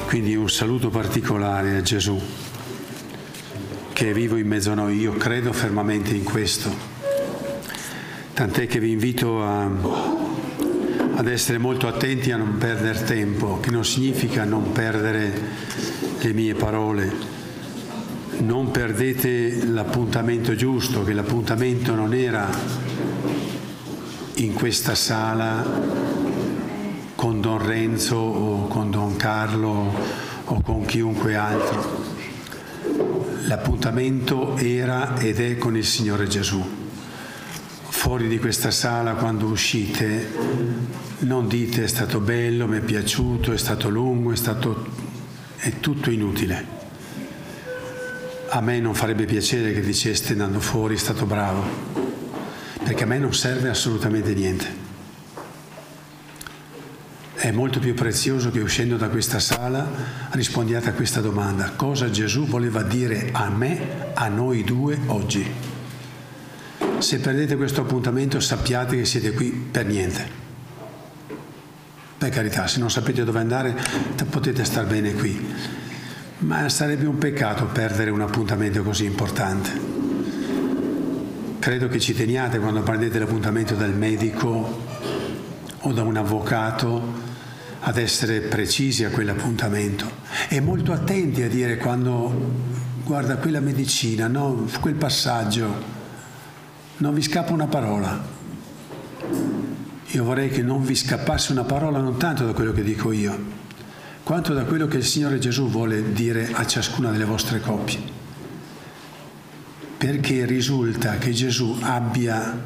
Quindi un saluto particolare a Gesù, che è vivo in mezzo a noi. Io credo fermamente in questo, tant'è che vi invito ad essere molto attenti a non perdere tempo, che non significa non perdere le mie parole. Non perdete l'appuntamento giusto, che l'appuntamento non era in questa sala con Don Renzo o con Don Carlo o con chiunque altro. L'appuntamento era ed è con il Signore Gesù. Fuori di questa sala, quando uscite, non dite è stato bello, mi è piaciuto, è stato lungo, è tutto inutile. A me non farebbe piacere che diceste andando fuori è stato bravo, perché a me non serve assolutamente niente. È molto più prezioso che uscendo da questa sala rispondiate a questa domanda: cosa Gesù voleva dire a me, a noi due oggi? Se perdete questo appuntamento sappiate che siete qui per niente. Per carità, se non sapete dove andare potete star bene qui, ma sarebbe un peccato perdere un appuntamento così importante. Credo che ci teniate quando prendete l'appuntamento dal medico o da un avvocato ad essere precisi a quell'appuntamento e molto attenti a dire quando guarda quella medicina, no, quel passaggio, non vi scappa una parola. Io vorrei che non vi scappasse una parola non tanto da quello che dico io, quanto da quello che il Signore Gesù vuole dire a ciascuna delle vostre coppie. Perché risulta che Gesù abbia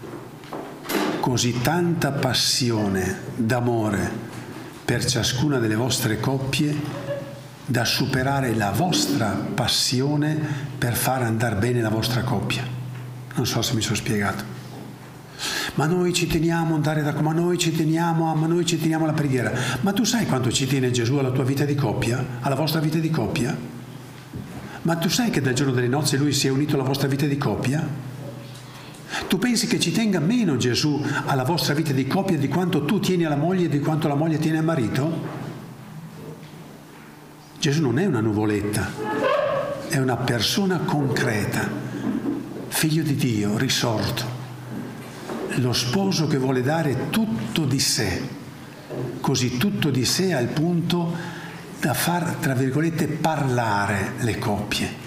così tanta passione d'amore per ciascuna delle vostre coppie da superare la vostra passione per far andare bene la vostra coppia. Non so se mi sono spiegato. Ma noi ci teniamo ad andare ma noi ci teniamo alla preghiera. Ma tu sai quanto ci tiene Gesù alla tua vita di coppia? Alla vostra vita di coppia? Ma tu sai che dal giorno delle nozze Lui si è unito alla vostra vita di coppia? Tu pensi che ci tenga meno Gesù alla vostra vita di coppia di quanto tu tieni alla moglie e di quanto la moglie tiene al marito? Gesù non è una nuvoletta, è una persona concreta, figlio di Dio, risorto, lo sposo che vuole dare tutto di sé, così tutto di sé al punto da far, tra virgolette, parlare le coppie.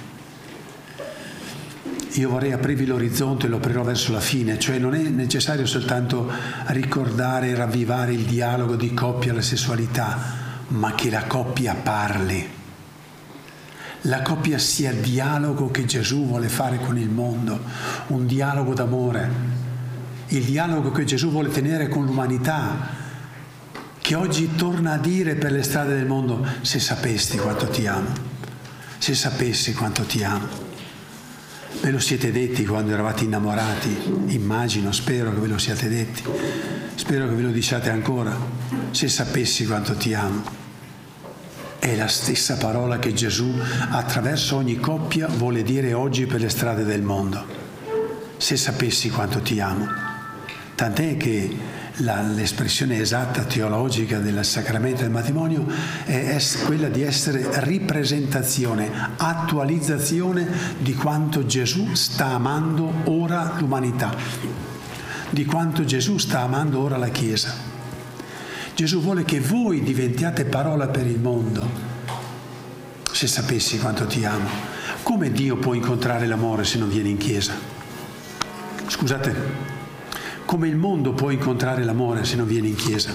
Io vorrei aprirvi l'orizzonte e lo aprirò verso la fine, cioè non è necessario soltanto ricordare e ravvivare il dialogo di coppia alla sessualità, ma che la coppia parli. La coppia sia il dialogo che Gesù vuole fare con il mondo, un dialogo d'amore, il dialogo che Gesù vuole tenere con l'umanità, che oggi torna a dire per le strade del mondo: se sapessi quanto ti amo, se sapessi quanto ti amo. Ve lo siete detti quando eravate innamorati? Immagino, spero che ve lo siate detti. Spero che ve lo diciate ancora. Se sapessi quanto ti amo. È la stessa parola che Gesù attraverso ogni coppia vuole dire oggi per le strade del mondo. Se sapessi quanto ti amo. Tant'è che l'espressione esatta teologica del sacramento del matrimonio è quella di essere ripresentazione, attualizzazione di quanto Gesù sta amando ora l'umanità, di quanto Gesù sta amando ora la Chiesa. Gesù vuole che voi diventiate parola per il mondo. Se sapessi quanto ti amo. Come Dio può incontrare l'amore se non viene in Chiesa? Scusate. Come il mondo può incontrare l'amore se non viene in Chiesa?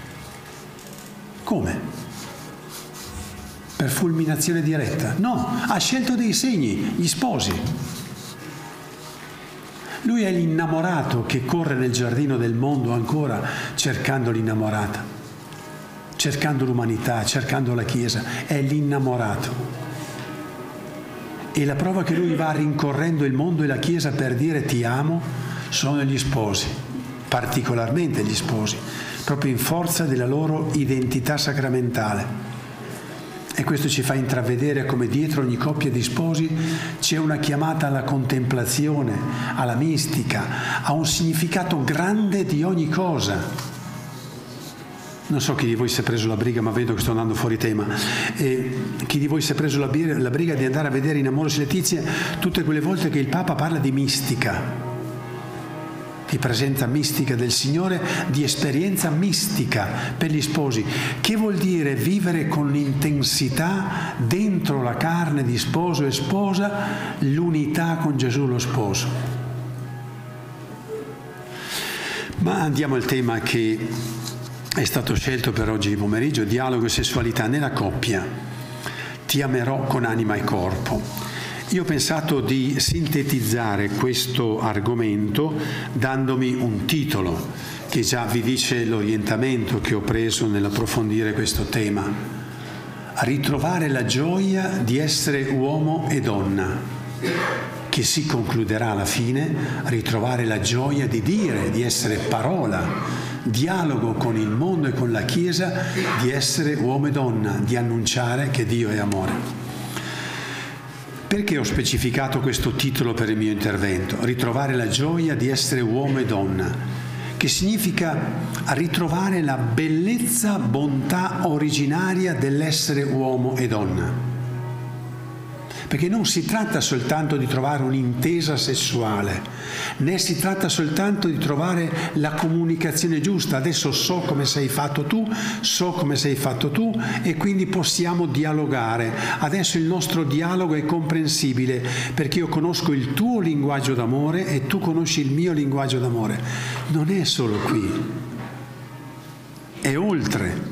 Come? Per fulminazione diretta? No, ha scelto dei segni, gli sposi. Lui è l'innamorato che corre nel giardino del mondo ancora cercando l'innamorata, cercando l'umanità, cercando la Chiesa. È l'innamorato. E la prova che lui va rincorrendo il mondo e la Chiesa per dire ti amo sono gli sposi, particolarmente gli sposi, proprio in forza della loro identità sacramentale. E questo ci fa intravedere come dietro ogni coppia di sposi c'è una chiamata alla contemplazione, alla mistica, a un significato grande di ogni cosa. Non so chi di voi si è preso la briga, ma vedo che sto andando fuori tema. Chi di voi si è preso la briga di andare a vedere in Amoris Laetitia tutte quelle volte che il Papa parla di mistica, di presenza mistica del Signore, di esperienza mistica per gli sposi. Che vuol dire vivere con intensità dentro la carne di sposo e sposa l'unità con Gesù lo sposo? Ma andiamo al tema che è stato scelto per oggi pomeriggio: dialogo e sessualità nella coppia. Ti amerò con anima e corpo. Io ho pensato di sintetizzare questo argomento dandomi un titolo che già vi dice l'orientamento che ho preso nell'approfondire questo tema: ritrovare la gioia di essere uomo e donna, che si concluderà alla fine ritrovare la gioia di dire, di essere parola, dialogo con il mondo e con la Chiesa, di essere uomo e donna, di annunciare che Dio è amore. Perché ho specificato questo titolo per il mio intervento? Ritrovare la gioia di essere uomo e donna, che significa ritrovare la bellezza, bontà originaria dell'essere uomo e donna. Perché non si tratta soltanto di trovare un'intesa sessuale, né si tratta soltanto di trovare la comunicazione giusta. Adesso so come sei fatto tu, so come sei fatto tu e quindi possiamo dialogare. Adesso il nostro dialogo è comprensibile perché io conosco il tuo linguaggio d'amore e tu conosci il mio linguaggio d'amore. Non è solo qui, è oltre.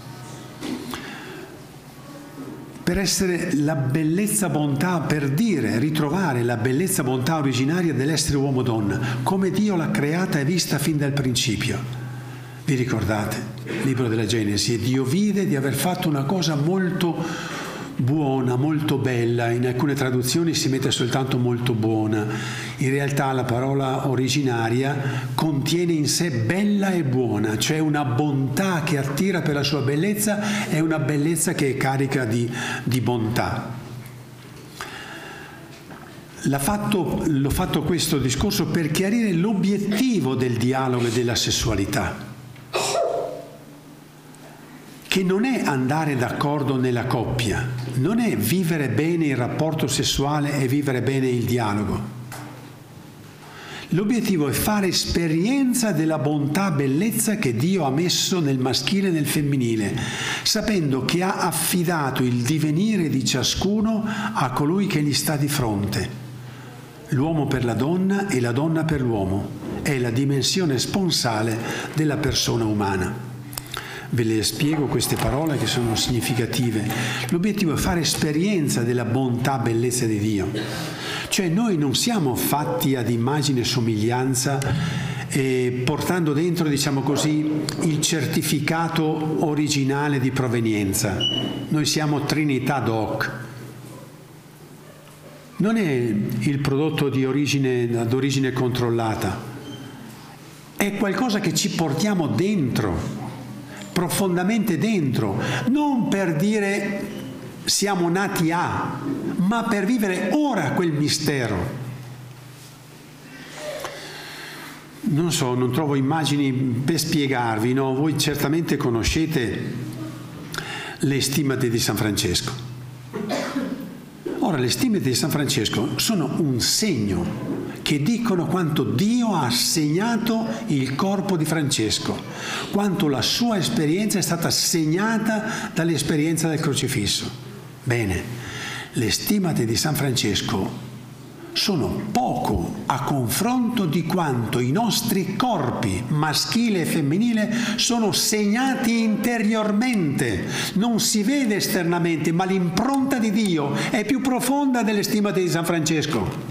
Per essere la bellezza bontà, per dire, ritrovare la bellezza bontà originaria dell'essere uomo-donna, come Dio l'ha creata e vista fin dal principio. Vi ricordate? Il libro della Genesi: Dio vide di aver fatto una cosa molto buona, molto bella. In alcune traduzioni si mette soltanto molto buona. In realtà la parola originaria contiene in sé bella e buona, cioè una bontà che attira per la sua bellezza e una bellezza che è carica di bontà. L'ho fatto questo discorso per chiarire l'obiettivo del dialogo e della sessualità, che non è andare d'accordo nella coppia, non è vivere bene il rapporto sessuale e vivere bene il dialogo. L'obiettivo è fare esperienza della bontà, bellezza che Dio ha messo nel maschile e nel femminile, sapendo che ha affidato il divenire di ciascuno a colui che gli sta di fronte. L'uomo per la donna e la donna per l'uomo. È la dimensione sponsale della persona umana. Ve le spiego queste parole che sono significative. L'obiettivo è fare esperienza della bontà, bellezza di Dio. Cioè noi non siamo fatti ad immagine e somiglianza portando dentro, diciamo così, il certificato originale di provenienza. Noi siamo Trinità Doc. Non è il prodotto ad origine controllata. È qualcosa che ci portiamo dentro, profondamente dentro, non per dire siamo nati a, ma per vivere ora quel mistero. Non so, non trovo immagini per spiegarvi, no? Voi certamente conoscete le Stimate di San Francesco. Ora, le Stimate di San Francesco sono un segno che dicono quanto Dio ha segnato il corpo di Francesco, quanto la sua esperienza è stata segnata dall'esperienza del crocifisso. Bene, le Stimate di San Francesco sono poco a confronto di quanto i nostri corpi, maschile e femminile, sono segnati interiormente. Non si vede esternamente, ma l'impronta di Dio è più profonda delle Stimate di San Francesco.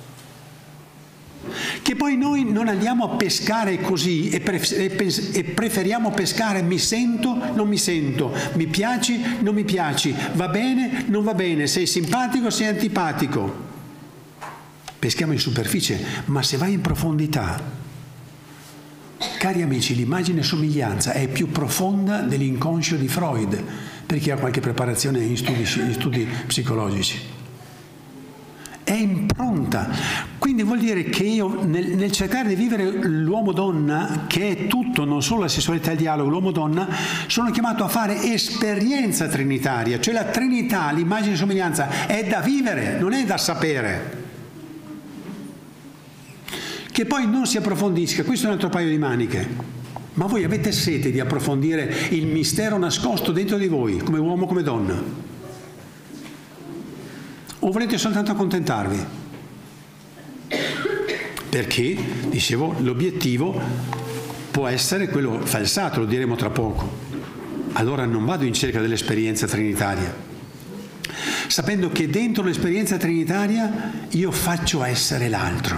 Che poi noi non andiamo a pescare così e preferiamo pescare mi sento, non mi sento, mi piaci, non mi piaci, va bene, non va bene, sei simpatico, sei antipatico. Peschiamo in superficie, ma se vai in profondità, cari amici, l'immagine e somiglianza è più profonda dell'inconscio di Freud, per chi ha qualche preparazione in studi psicologici. È impronta. Quindi Quindi vuol dire che io nel cercare di vivere l'uomo-donna, che è tutto, non solo la sessualità e il dialogo, l'uomo-donna, sono chiamato a fare esperienza trinitaria, cioè la Trinità, l'immagine e somiglianza, è da vivere, non è da sapere. Che poi non si approfondisca, questo è un altro paio di maniche, ma voi avete sete di approfondire il mistero nascosto dentro di voi, come uomo, come donna? O volete soltanto accontentarvi? Perché, dicevo, l'obiettivo può essere quello falsato, lo diremo tra poco. Allora non vado in cerca dell'esperienza trinitaria, sapendo che dentro l'esperienza trinitaria io faccio essere l'altro.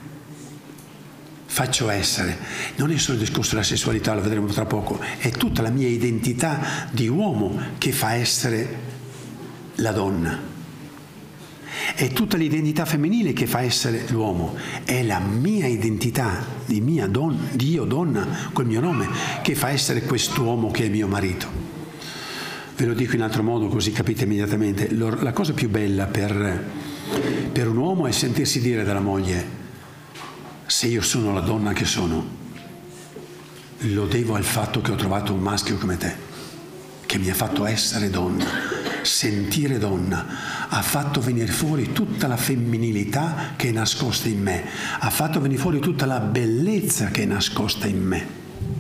Faccio essere. Non è solo il discorso della sessualità, lo vedremo tra poco, è tutta la mia identità di uomo che fa essere la donna. È tutta l'identità femminile che fa essere l'uomo, è la mia identità di io donna, col mio nome, che fa essere quest'uomo che è mio marito. Ve lo dico in altro modo così capite immediatamente. La cosa più bella per un uomo è sentirsi dire dalla moglie: se io sono la donna che sono, lo devo al fatto che ho trovato un maschio come te, che mi ha fatto essere donna, sentire donna, ha fatto venire fuori tutta la femminilità che è nascosta in me, ha fatto venire fuori tutta la bellezza che è nascosta in me.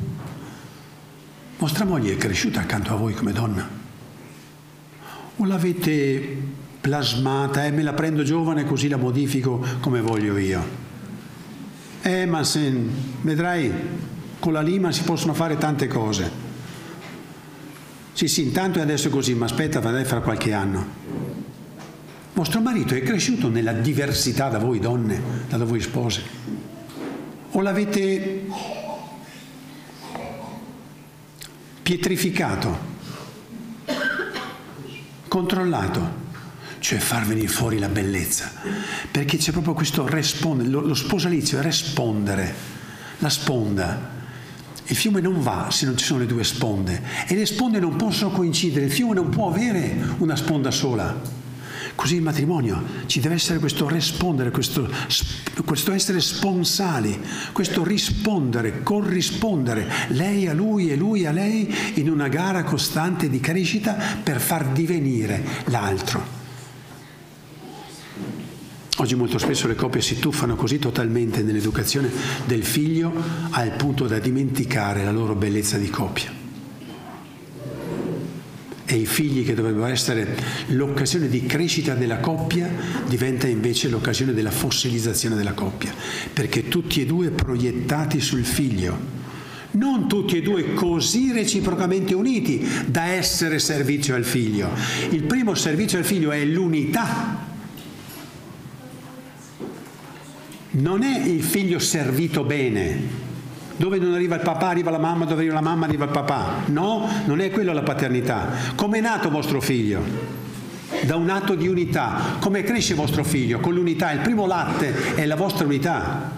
Vostra moglie è cresciuta accanto a voi come donna? O l'avete plasmata, me la prendo giovane così la modifico come voglio io? Ma se vedrai, con la lima si possono fare tante cose. Sì, intanto è adesso così, ma aspetta, vedrai fra qualche anno. Vostro marito è cresciuto nella diversità da voi donne, da voi spose? O l'avete pietrificato, controllato? Cioè far venire fuori la bellezza, perché c'è proprio questo rispondere, lo sposalizio è rispondere, la sponda. Il fiume non va se non ci sono le due sponde e le sponde non possono coincidere, il fiume non può avere una sponda sola. Così il matrimonio ci deve essere questo rispondere, questo essere sponsali, questo rispondere, corrispondere, lei a lui e lui a lei, in una gara costante di crescita per far divenire l'altro. Oggi molto spesso le coppie si tuffano così totalmente nell'educazione del figlio al punto da dimenticare la loro bellezza di coppia. E i figli, che dovrebbero essere l'occasione di crescita della coppia, diventa invece l'occasione della fossilizzazione della coppia, perché tutti e due proiettati sul figlio, non tutti e due così reciprocamente uniti da essere servizio al figlio. Il primo servizio al figlio è l'unità. Non è il figlio servito bene, dove non arriva il papà arriva la mamma, dove arriva la mamma arriva il papà. No, non è quello la paternità. Come è nato vostro figlio? Da un atto di unità. Come cresce vostro figlio? Con l'unità. Il primo latte è la vostra unità.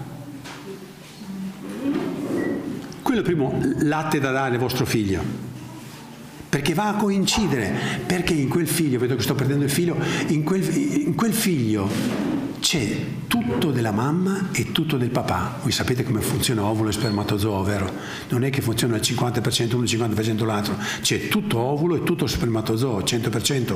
Quello è il primo latte da dare al vostro figlio, perché va a coincidere, perché in quel figlio, vedo che sto perdendo il filo, in quel figlio c'è tutto della mamma e tutto del papà. Voi sapete come funziona ovulo e spermatozoo, vero? Non è che funziona al 50% uno e il 50% l'altro. C'è tutto ovulo e tutto spermatozoo, 100%.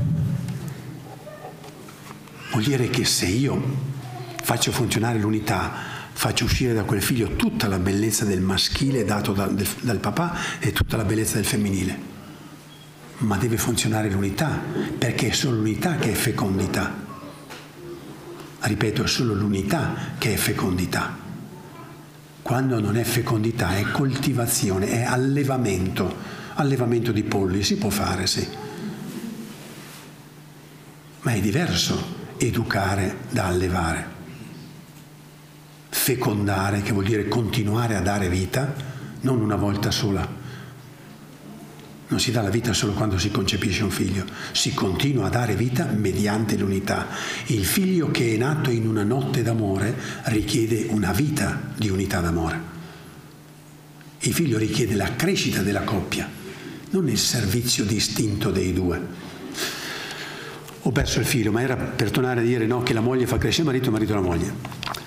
Vuol dire che se io faccio funzionare l'unità, faccio uscire da quel figlio tutta la bellezza del maschile dato dal papà e tutta la bellezza del femminile. Ma deve funzionare l'unità, perché è solo l'unità che è fecondità. Ripeto, è solo l'unità che è fecondità. Quando non è fecondità è coltivazione, è allevamento. Allevamento di polli si può fare, sì. Ma è diverso educare da allevare. Fecondare, che vuol dire continuare a dare vita, non una volta sola. Non si dà la vita solo quando si concepisce un figlio, si continua a dare vita mediante l'unità. Il figlio che è nato in una notte d'amore richiede una vita di unità d'amore. Il figlio richiede la crescita della coppia, non il servizio distinto dei due. Ho perso il filo, ma era per tornare a dire no, che la moglie fa crescere il marito e il marito la moglie.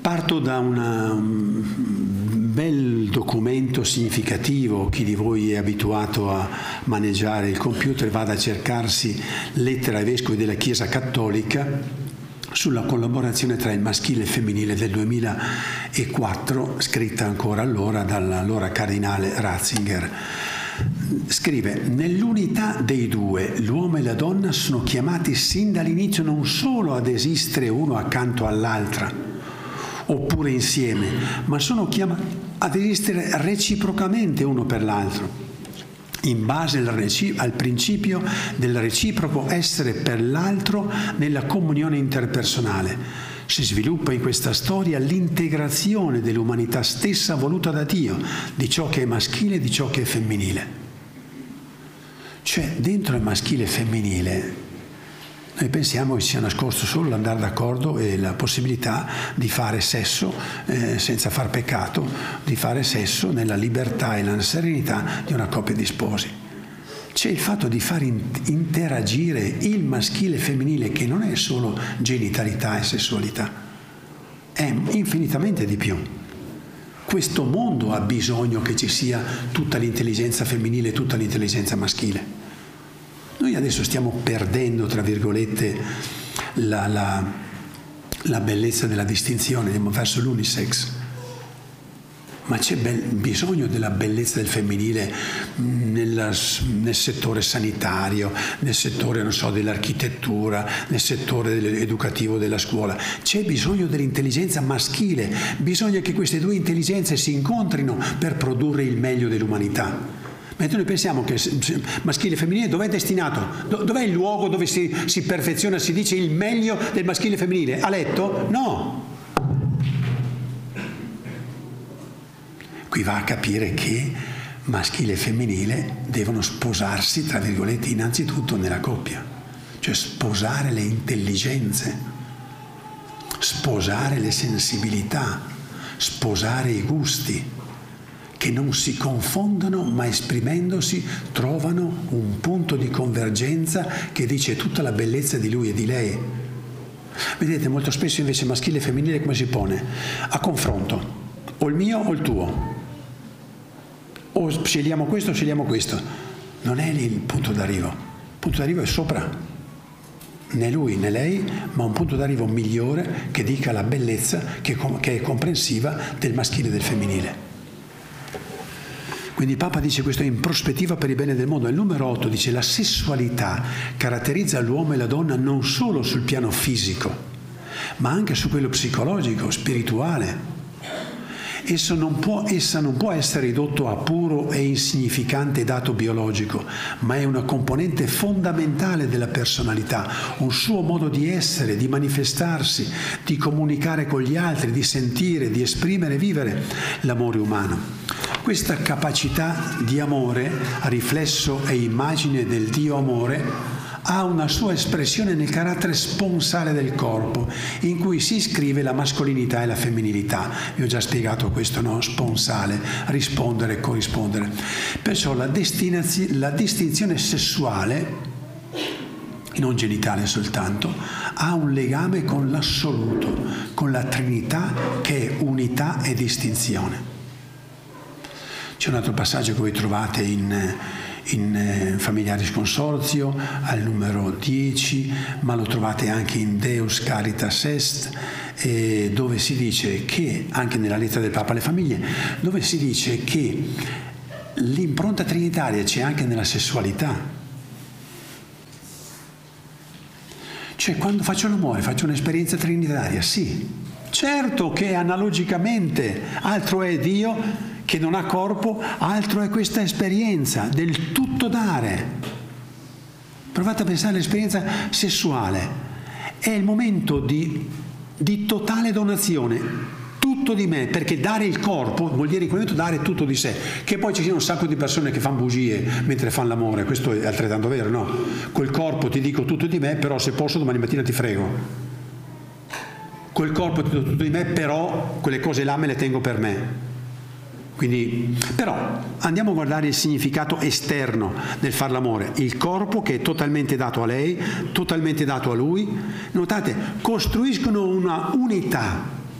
Parto da un bel documento significativo. Chi di voi è abituato a maneggiare il computer vada a cercarsi Lettera ai Vescovi della Chiesa Cattolica sulla collaborazione tra il maschile e il femminile del 2004, scritta ancora allora dall'allora cardinale Ratzinger. Scrive: nell'unità dei due, l'uomo e la donna sono chiamati sin dall'inizio non solo ad esistere uno accanto all'altra, oppure insieme, ma sono chiamati ad esistere reciprocamente uno per l'altro, in base al principio del reciproco essere per l'altro nella comunione interpersonale. Si sviluppa in questa storia l'integrazione dell'umanità stessa voluta da Dio, di ciò che è maschile e di ciò che è femminile. Cioè, dentro il maschile e femminile, noi pensiamo che sia nascosto solo l'andare d'accordo e la possibilità di fare sesso senza far peccato, di fare sesso nella libertà e nella serenità di una coppia di sposi. C'è il fatto di far interagire il maschile e femminile, che non è solo genitalità e sessualità, è infinitamente di più. Questo mondo ha bisogno che ci sia tutta l'intelligenza femminile e tutta l'intelligenza maschile. Noi adesso stiamo perdendo, tra virgolette, la bellezza della distinzione, andiamo verso l'unisex. Ma c'è bisogno della bellezza del femminile nel settore sanitario, nel settore, non so, dell'architettura, nel settore educativo della scuola. C'è bisogno dell'intelligenza maschile, bisogna che queste due intelligenze si incontrino per produrre il meglio dell'umanità. Mentre noi pensiamo che maschile e femminile dov'è destinato? Dov'è il luogo dove si perfeziona, si dice il meglio del maschile e femminile? A letto? No! Qui va a capire che maschile e femminile devono sposarsi, tra virgolette, innanzitutto nella coppia. Cioè sposare le intelligenze, sposare le sensibilità, sposare i gusti, che non si confondono, ma esprimendosi trovano un punto di convergenza che dice tutta la bellezza di lui e di lei. Vedete, molto spesso invece maschile e femminile come si pone? A confronto, o il mio o il tuo, o scegliamo questo o scegliamo questo. Non è lì il punto d'arrivo. Il punto d'arrivo è sopra, né lui né lei, ma un punto d'arrivo migliore che dica la bellezza che è comprensiva del maschile e del femminile. Quindi il Papa dice questo in prospettiva per il bene del mondo. Il numero 8 dice: la sessualità caratterizza l'uomo e la donna non solo sul piano fisico, ma anche su quello psicologico, spirituale. Essa non può essere ridotto a puro e insignificante dato biologico, ma è una componente fondamentale della personalità, un suo modo di essere, di manifestarsi, di comunicare con gli altri, di sentire, di esprimere e vivere l'amore umano. Questa capacità di amore, riflesso e immagine del Dio amore, ha una sua espressione nel carattere sponsale del corpo, in cui si iscrive la mascolinità e la femminilità. Vi ho già spiegato questo, no? Sponsale, rispondere e corrispondere. Perciò la distinzione sessuale, non genitale soltanto, ha un legame con l'assoluto, con la Trinità che è unità e distinzione. C'è un altro passaggio che voi trovate in Familiaris Consortio, al numero 10, ma lo trovate anche in Deus Caritas Est, dove si dice che, anche nella lettera del Papa alle famiglie, dove si dice che l'impronta trinitaria c'è anche nella sessualità. Cioè, quando faccio l'amore faccio un'esperienza trinitaria, sì. Certo che analogicamente altro è Dio che non ha corpo, altro è questa esperienza del tutto dare. Provate a pensare all'esperienza sessuale. È il momento di totale donazione, tutto di me, perché dare il corpo vuol dire in quel momento dare tutto di sé. Che poi ci siano un sacco di persone che fanno bugie mentre fanno l'amore, questo è altrettanto vero, no? Col corpo ti dico tutto di me, però se posso domani mattina ti frego. Col corpo ti do tutto di me, però quelle cose là me le tengo per me. Quindi, però, andiamo a guardare il significato esterno del far l'amore. Il corpo che è totalmente dato a lei, totalmente dato a lui. Notate, costruiscono una unità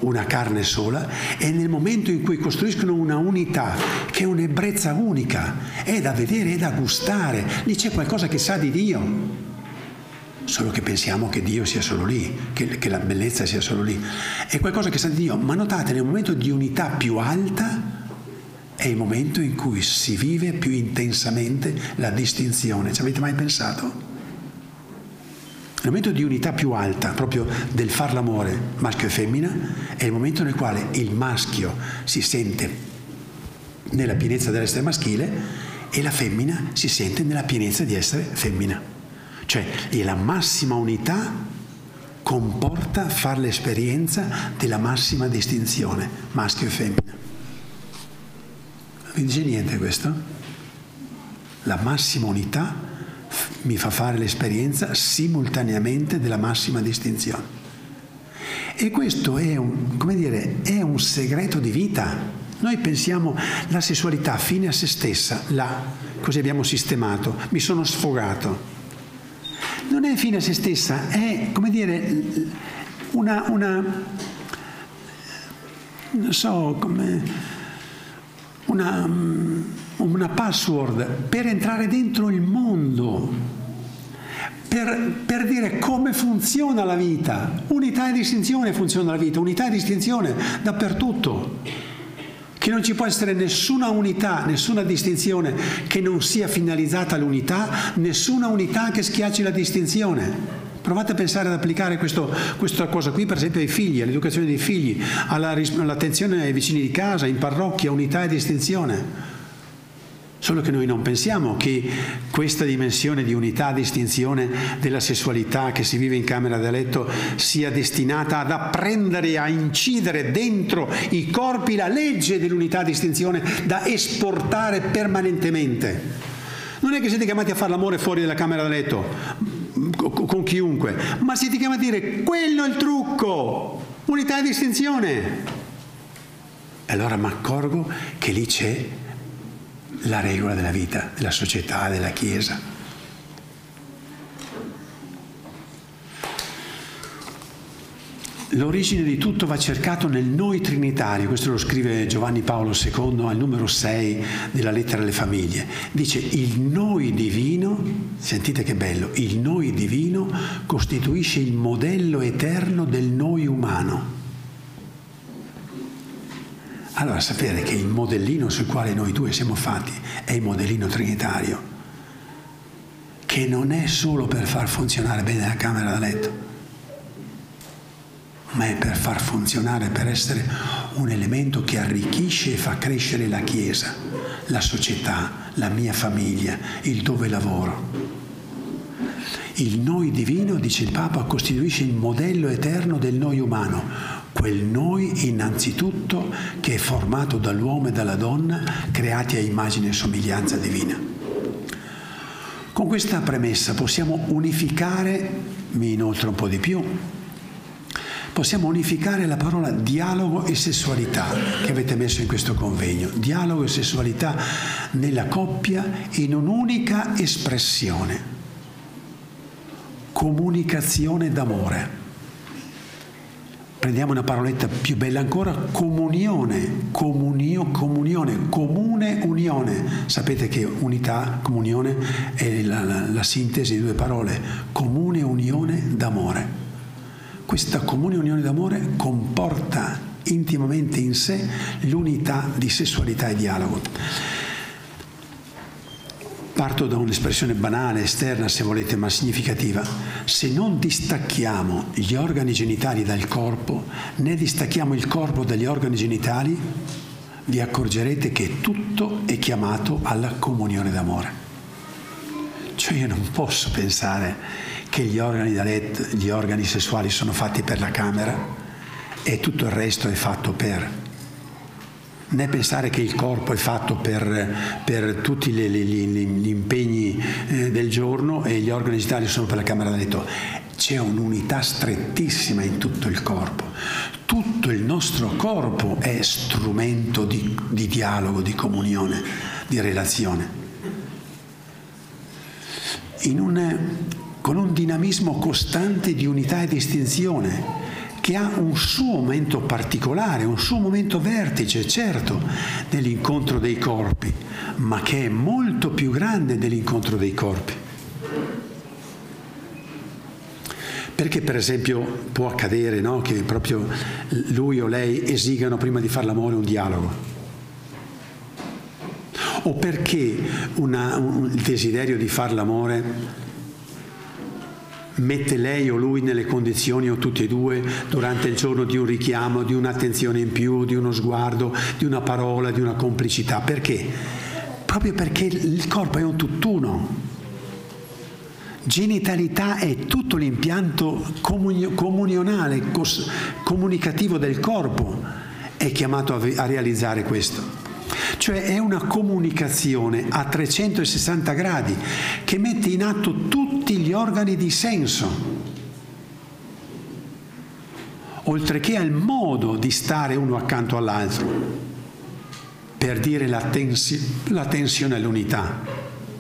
una carne sola, e nel momento in cui costruiscono una unità che è un'ebbrezza unica, è da vedere, è da gustare, lì c'è qualcosa che sa di Dio, solo che pensiamo che Dio sia solo lì, che la bellezza sia solo lì, è qualcosa che sa di Dio, ma notate, nel momento di unità più alta è il momento in cui si vive più intensamente la distinzione. Ci avete mai pensato? Il momento di unità più alta, proprio del far l'amore maschio e femmina, è il momento nel quale il maschio si sente nella pienezza dell'essere maschile e la femmina si sente nella pienezza di essere femmina. Cioè, la massima unità comporta far l'esperienza della massima distinzione, maschio e femmina. Non vi dice niente questo? La massima unità mi fa fare l'esperienza simultaneamente della massima distinzione. E questo è è un segreto di vita. Noi pensiamo la sessualità fine a se stessa, così abbiamo sistemato, mi sono sfogato. Non è fine a se stessa, è una password per entrare dentro il mondo, per dire come funziona la vita. Unità e distinzione funziona la vita, unità e distinzione dappertutto. Che non ci può essere nessuna unità, nessuna distinzione che non sia finalizzata all'unità, nessuna unità che schiacci la distinzione. Provate a pensare ad applicare questa cosa qui, per esempio, ai figli, all'educazione dei figli, all'attenzione ai vicini di casa, in parrocchia, unità e distinzione. Solo che noi non pensiamo che questa dimensione di unità, distinzione della sessualità che si vive in camera da letto sia destinata ad apprendere, a incidere dentro i corpi la legge dell'unità, distinzione da esportare permanentemente. Non è che siete chiamati a fare l'amore fuori dalla camera da letto con chiunque, ma siete chiamati a dire quello è il trucco, unità e distinzione. E allora mi accorgo che lì c'è la regola della vita, della società, della Chiesa. L'origine di tutto va cercato nel noi trinitario, questo lo scrive Giovanni Paolo II al numero 6 della lettera alle famiglie. Dice: il noi divino, sentite che bello, il noi divino costituisce il modello eterno del noi umano. Allora sapere che il modellino sul quale noi due siamo fatti è il modellino trinitario, che non è solo per far funzionare bene la camera da letto, ma è per far funzionare, per essere un elemento che arricchisce e fa crescere la Chiesa, la società, la mia famiglia, il dove lavoro. Il noi divino, dice il Papa, costituisce il modello eterno del noi umano, quel noi innanzitutto che è formato dall'uomo e dalla donna creati a immagine e somiglianza divina. Con questa premessa possiamo unificare, mi inoltre un po' di più, possiamo unificare la parola dialogo e sessualità che avete messo in questo convegno. Dialogo e sessualità nella coppia in un'unica espressione. Comunicazione d'amore. Prendiamo una paroletta più bella ancora, comunione, comunione, comune unione. Sapete che unità, comunione è la sintesi di due parole, comune unione d'amore. Questa comune unione d'amore comporta intimamente in sé l'unità di sessualità e dialogo. Parto da un'espressione banale, esterna se volete, ma significativa. Se non distacchiamo gli organi genitali dal corpo, né distacchiamo il corpo dagli organi genitali, vi accorgerete che tutto è chiamato alla comunione d'amore. Cioè io non posso pensare che gli organi da letto, gli organi sessuali sono fatti per la camera e tutto il resto è fatto per... né pensare che il corpo è fatto per tutti gli impegni del giorno e gli organi genitali sono per la camera da letto. C'è un'unità strettissima in tutto il corpo. Tutto il nostro corpo è strumento di dialogo, di comunione, di relazione. Con un dinamismo costante di unità e distinzione che ha un suo momento particolare, un suo momento vertice, certo, nell'incontro dei corpi, ma che è molto più grande dell'incontro dei corpi. Perché per esempio può accadere, no, che proprio lui o lei esigano prima di fare l'amore un dialogo? O perché il desiderio di fare l'amore mette lei o lui nelle condizioni, o tutti e due, durante il giorno, di un richiamo, di un'attenzione in più, di uno sguardo, di una parola, di una complicità? Perché? Proprio perché il corpo è un tutt'uno. Genitalità è tutto l'impianto comunionale, comunicativo del corpo, è chiamato a realizzare questo. Cioè è una comunicazione a 360 gradi che mette in atto tutti gli organi di senso, oltre che al modo di stare uno accanto all'altro, per dire la tensione all'unità.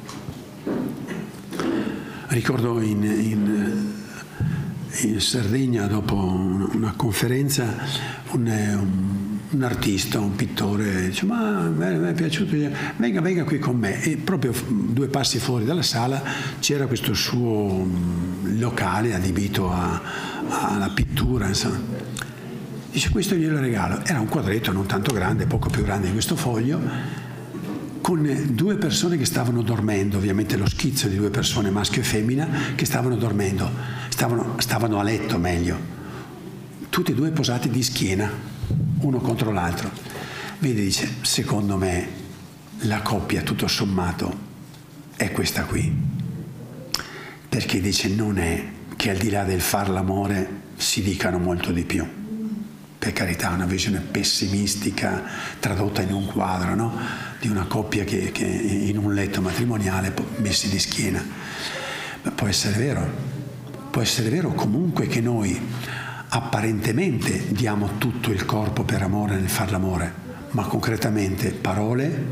Ricordo in Sardegna, dopo una conferenza, un artista, un pittore, dice: ma mi è piaciuto, venga qui con me. E proprio 2 passi fuori dalla sala c'era questo suo locale adibito alla pittura, insomma. Dice: questo glielo regalo. Era un quadretto non tanto grande, poco più grande di questo foglio, con 2 persone che stavano dormendo, ovviamente lo schizzo di 2 persone, maschio e femmina, che stavano dormendo, stavano a letto meglio, tutti e 2 posati di schiena, uno contro l'altro. Vedi, dice, secondo me la coppia tutto sommato è questa qui, perché dice non è che al di là del far l'amore si dicano molto di più. Per carità, una visione pessimistica tradotta in un quadro, no? Di una coppia che in un letto matrimoniale messi di schiena. Ma può essere vero comunque che noi apparentemente diamo tutto il corpo per amore nel far l'amore, ma concretamente parole,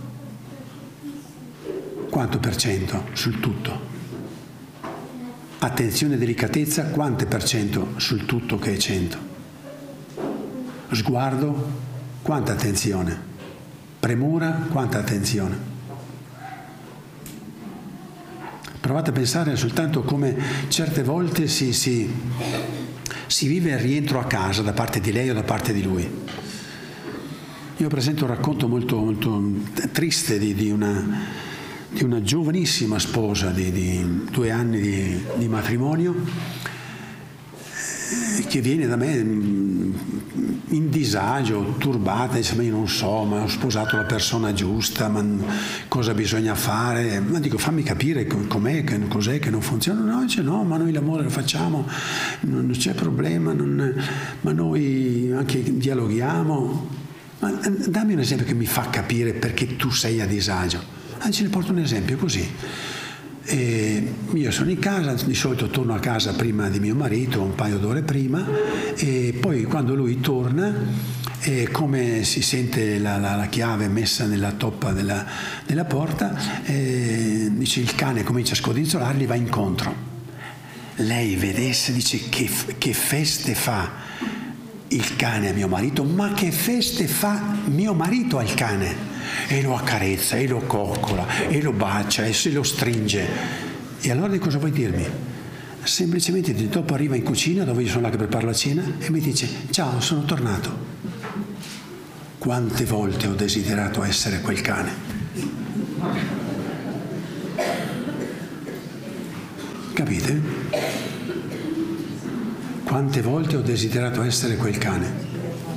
quanto % sul tutto? Attenzione e delicatezza, quante % sul tutto che è 100? Sguardo, quanta attenzione? Premura, quanta attenzione? Provate a pensare soltanto come certe volte si vive il rientro a casa da parte di lei o da parte di lui. Io presento un racconto molto, molto triste di una giovanissima sposa di 2 anni di matrimonio, che viene da me in disagio, turbata, dice: ma io non so, ma ho sposato la persona giusta, ma cosa bisogna fare? Ma dico: fammi capire com'è, cos'è che non funziona. No, dice: no, ma noi l'amore lo facciamo, non c'è problema, ma noi anche dialoghiamo. Ma dammi un esempio che mi fa capire perché tu sei a disagio. Ce ne porto un esempio così. Io sono in casa, di solito torno a casa prima di mio marito, un paio d'ore prima, e poi quando lui torna, come si sente la chiave messa nella toppa della porta, dice, il cane comincia a scodinzolargli, va incontro. Lei vedesse, dice: che feste fa il cane a mio marito, ma che feste fa mio marito al cane! E lo accarezza, e lo coccola, e lo bacia, e se lo stringe. E allora di cosa vuoi dirmi? Semplicemente dopo arriva in cucina, dove io sono là che preparo la cena, e mi dice: ciao, sono tornato. Quante volte ho desiderato essere quel cane? Capite? Quante volte ho desiderato essere quel cane?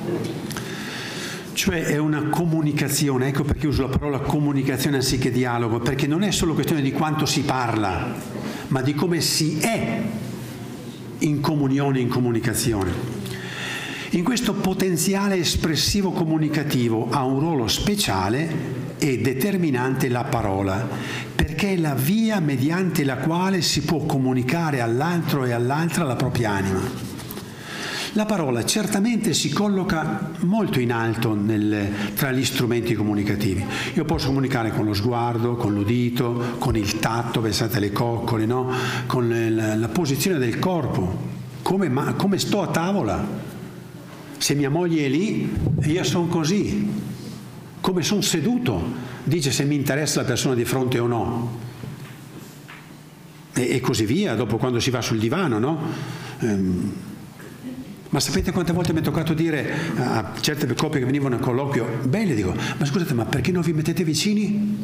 Cioè è una comunicazione, ecco perché uso la parola comunicazione anziché dialogo, perché non è solo questione di quanto si parla, ma di come si è in comunione, in comunicazione. In questo potenziale espressivo comunicativo ha un ruolo speciale e determinante la parola, perché è la via mediante la quale si può comunicare all'altro e all'altra la propria anima. La parola certamente si colloca molto in alto tra gli strumenti comunicativi. Io posso comunicare con lo sguardo, con l'udito, con il tatto, pensate alle coccole, no? Con la posizione del corpo, come sto a tavola. Se mia moglie è lì, io sono così. Come sono seduto, dice se mi interessa la persona di fronte o no. E così via, dopo quando si va sul divano, no? Ma sapete quante volte mi è toccato dire a certe coppie che venivano a colloquio, belle, dico, ma scusate, ma perché non vi mettete vicini?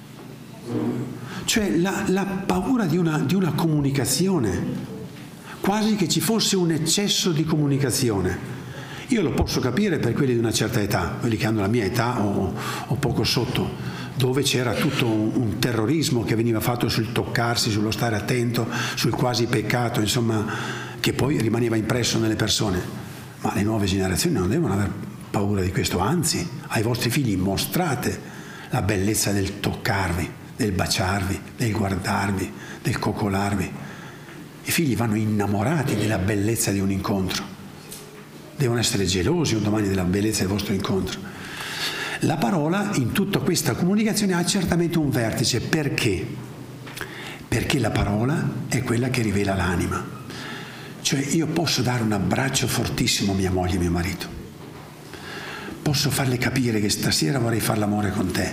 Cioè la paura di una comunicazione, quasi che ci fosse un eccesso di comunicazione. Io lo posso capire per quelli di una certa età, quelli che hanno la mia età o poco sotto, dove c'era tutto un terrorismo che veniva fatto sul toccarsi, sullo stare attento, sul quasi peccato, insomma, che poi rimaneva impresso nelle persone. Ma le nuove generazioni non devono aver paura di questo, anzi, ai vostri figli mostrate la bellezza del toccarvi, del baciarvi, del guardarvi, del coccolarvi. I figli vanno innamorati della bellezza di un incontro. Devono essere gelosi un domani della bellezza del vostro incontro. La parola in tutta questa comunicazione ha certamente un vertice. Perché? Perché la parola è quella che rivela l'anima. Cioè io posso dare un abbraccio fortissimo a mia moglie e mio marito. Posso farle capire che stasera vorrei fare l'amore con te.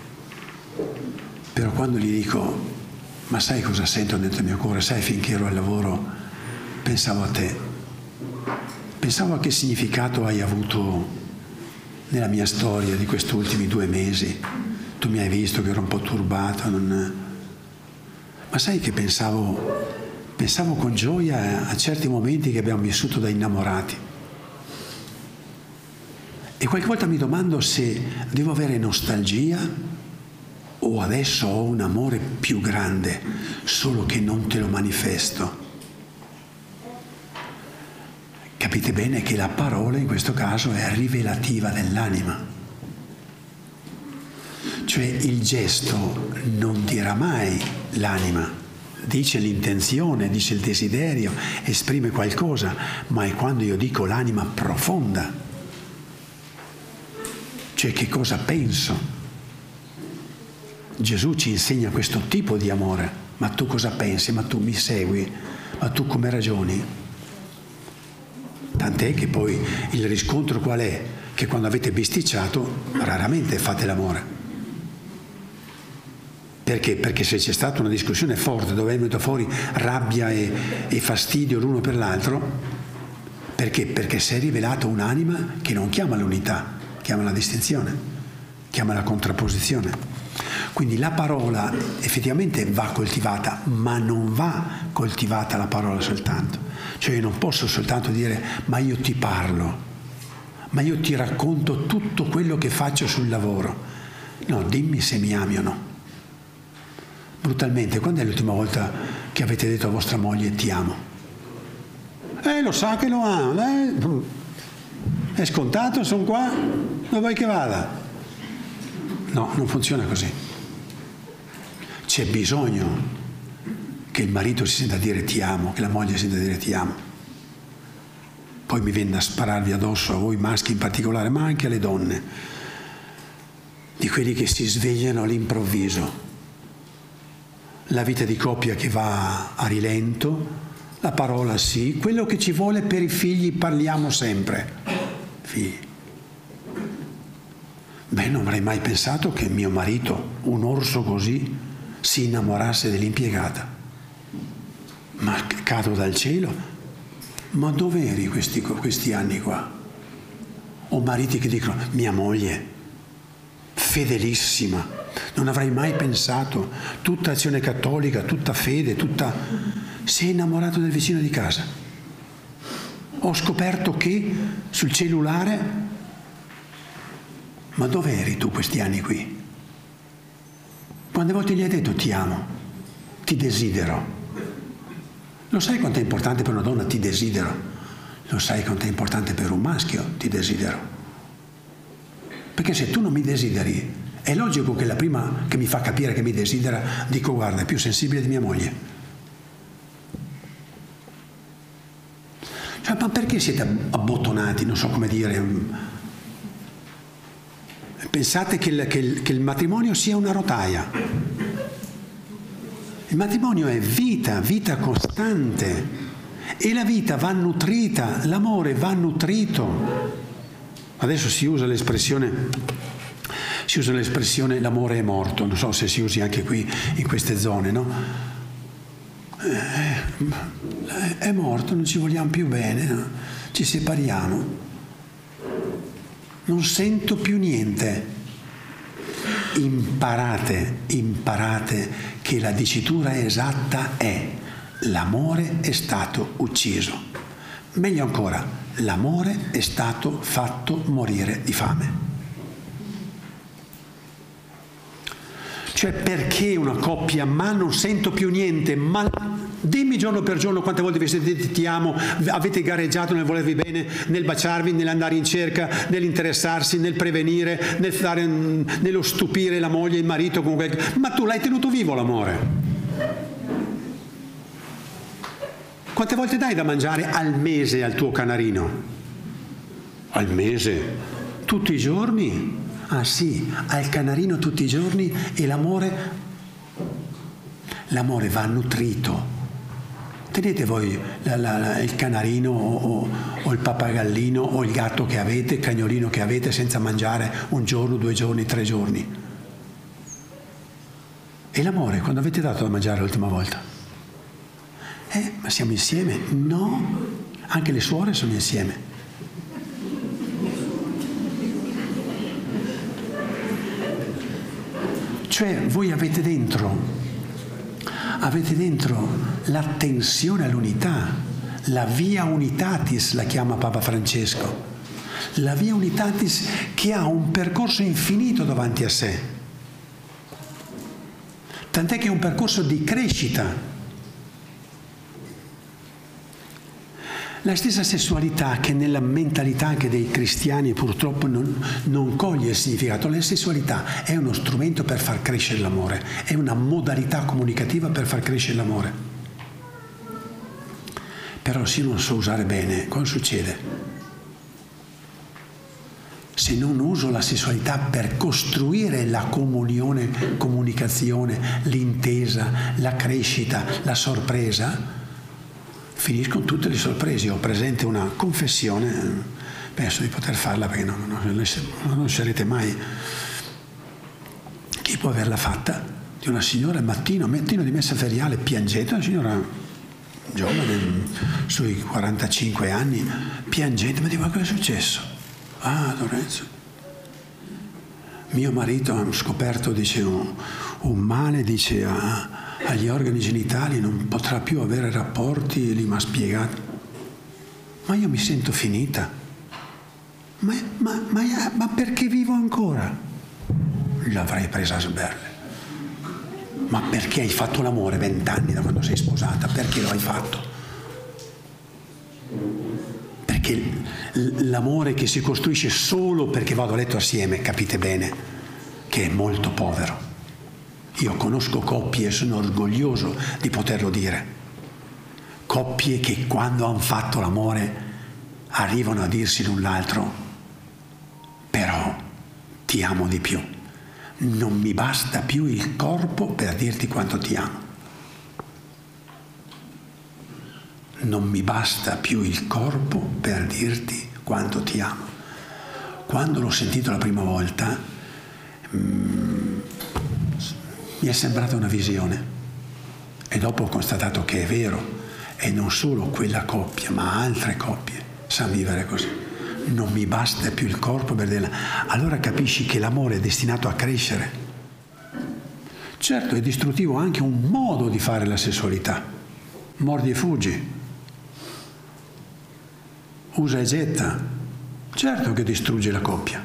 Però quando gli dico, ma sai cosa sento dentro il mio cuore? Sai, finché ero al lavoro pensavo a te. Pensavo a che significato hai avuto nella mia storia di questi ultimi 2 mesi. Tu mi hai visto che ero un po' turbato. Ma sai che pensavo con gioia a certi momenti che abbiamo vissuto da innamorati. E qualche volta mi domando se devo avere nostalgia o adesso ho un amore più grande, solo che non te lo manifesto. Capite bene che la parola in questo caso è rivelativa dell'anima. Cioè il gesto non dirà mai l'anima, dice l'intenzione, dice il desiderio, esprime qualcosa, ma è quando io dico l'anima profonda. Cioè che cosa penso. Gesù ci insegna questo tipo di amore. Ma tu cosa pensi? Ma tu mi segui? Ma tu come ragioni? Tant'è che poi il riscontro qual è? Che quando avete bisticciato raramente fate l'amore. Perché? Perché se c'è stata una discussione forte dove è venuto fuori rabbia e fastidio l'uno per l'altro, perché? Perché si è rivelata un'anima che non chiama l'unità, chiama la distinzione, chiama la contrapposizione. Quindi la parola effettivamente va coltivata, ma non va coltivata la parola soltanto. Cioè io non posso soltanto dire ma io ti parlo, ma io ti racconto tutto quello che faccio sul lavoro. No, dimmi se mi ami o no. Brutalmente, quando è l'ultima volta che avete detto a vostra moglie ti amo? Lo sa che lo ama, è scontato, sono qua, dove vuoi che vada? No, non funziona così. C'è bisogno che il marito si senta dire ti amo, che la moglie si senta dire ti amo. Poi mi viene da spararvi addosso a voi maschi in particolare, ma anche alle donne, di quelli che si svegliano all'improvviso. La vita di coppia che va a rilento, la parola sì, quello che ci vuole per i figli parliamo sempre. Figli. Beh, non avrei mai pensato che mio marito, un orso così, si innamorasse dell'impiegata. Ma cado dal cielo? Ma dove eri questi anni qua? Ho mariti che dicono, mia moglie, fedelissima, non avrei mai pensato, tutta azione cattolica, tutta fede, si è innamorato del vicino di casa. Ho scoperto che sul cellulare, ma dove eri tu questi anni qui? Quante volte gli hai detto ti amo, ti desidero? Lo sai quanto è importante per una donna ti desidero? Lo sai quanto è importante per un maschio ti desidero? Perché se tu non mi desideri, è logico che la prima che mi fa capire che mi desidera, dico guarda, è più sensibile di mia moglie. Cioè, ma perché siete abbottonati, non so come dire? Pensate che il matrimonio sia una rotaia. Il matrimonio è vita costante. E la vita va nutrita, l'amore va nutrito. Adesso si usa l'espressione l'amore è morto, non so se si usi anche qui in queste zone, no? È morto, non ci vogliamo più bene, no? Ci separiamo, non sento più niente. Imparate che la dicitura esatta è: l'amore è stato ucciso. Meglio ancora, l'amore è stato fatto morire di fame. Cioè, perché una coppia, ma non sento più niente, ma dimmi giorno per giorno quante volte vi sentite ti amo, avete gareggiato nel volervi bene, nel baciarvi, nell'andare in cerca, nell'interessarsi, nel prevenire, nello stupire la moglie, il marito, comunque, ma tu l'hai tenuto vivo l'amore. Quante volte dai da mangiare al mese al tuo canarino? Al mese? Tutti i giorni? Ah sì, al canarino tutti i giorni. E l'amore va nutrito. Tenete voi il canarino o il pappagallino o il gatto che avete, il cagnolino che avete senza mangiare un giorno, 2 giorni, 3 giorni. E l'amore, quando avete dato da mangiare l'ultima volta? Ma siamo insieme? No, anche le suore sono insieme. Cioè voi avete dentro l'attenzione all'unità, la via unitatis la chiama Papa Francesco, la via unitatis che ha un percorso infinito davanti a sé, tant'è che è un percorso di crescita. La stessa sessualità che nella mentalità anche dei cristiani purtroppo non coglie il significato. La sessualità è uno strumento per far crescere l'amore, è una modalità comunicativa per far crescere l'amore. Però se io non so usare bene, cosa succede? Se non uso la sessualità per costruire la comunione, comunicazione, l'intesa, la crescita, la sorpresa, finiscono tutte le sorprese. Ho presente una confessione, penso di poter farla perché non sarete mai chi può averla fatta, di una signora al mattino di messa feriale piangente, una signora giovane, sui 45 anni, piangente, ma dico: ma cosa è successo? Ah, Lorenzo, mio marito ha scoperto, dice, un male, dice, agli organi genitali, non potrà più avere rapporti, lì mi ha spiegato. Ma io mi sento finita. Ma perché vivo ancora? L'avrei presa a sberle. Ma perché hai fatto l'amore 20 anni da quando sei sposata? Perché lo hai fatto? Perché l'amore che si costruisce solo perché vado a letto assieme, capite bene, che è molto povero. Io conosco coppie e sono orgoglioso di poterlo dire. Coppie che quando hanno fatto l'amore arrivano a dirsi l'un l'altro: però ti amo di più. Non mi basta più il corpo per dirti quanto ti amo. Non mi basta più il corpo per dirti quanto ti amo. Quando l'ho sentito la prima volta, mi è sembrata una visione e dopo ho constatato che è vero, e non solo quella coppia ma altre coppie sanno vivere così. Non mi basta più il corpo per dire. Allora capisci che l'amore è destinato a crescere. Certo, è distruttivo anche un modo di fare la sessualità, mordi e fuggi, usa e getta, certo che distrugge la coppia.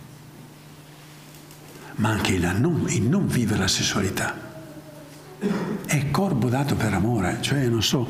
Ma anche il non vivere la sessualità è corpo dato per amore, cioè non so,